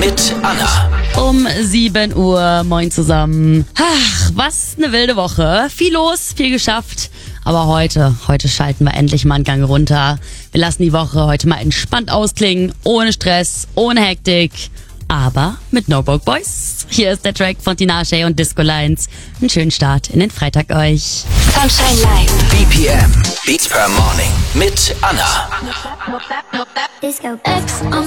mit Anna. Um 7 Uhr, moin zusammen. Ach, was eine wilde Woche. Viel los, viel geschafft. Aber heute schalten wir endlich mal einen Gang runter. Wir lassen die Woche heute mal entspannt ausklingen, ohne Stress, ohne Hektik. Aber mit No Broke Boys. Hier ist der Track von Tinashe und Disco Lines. Einen schönen Start in den Freitag euch. Sunshine Live. BPM, Beats per Morning mit Anna. Disco X